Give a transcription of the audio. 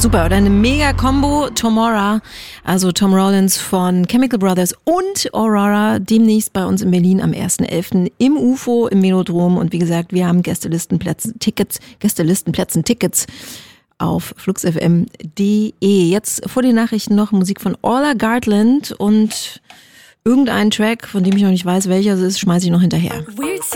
Super, oder eine Mega-Kombo. Tomorrow, also Tom Rollins von Chemical Brothers und Aurora, demnächst bei uns in Berlin am 1.11. im UFO, im Velodrom. Und wie gesagt, wir haben Gästelistenplätzen-Tickets auf fluxfm.de. Jetzt vor den Nachrichten noch Musik von Orla Gartland und irgendein Track, von dem ich noch nicht weiß, welcher es ist, schmeiße ich noch hinterher.